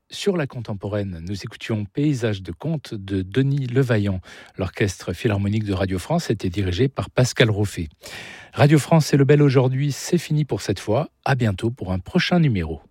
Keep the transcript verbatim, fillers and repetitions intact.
Sur la contemporaine, nous écoutions Paysage de conte de Denis Levaillant. L'orchestre philharmonique de Radio France était dirigé par Pascal Rauffet. Radio France et le Bel aujourd'hui, c'est fini pour cette fois. À bientôt pour un prochain numéro.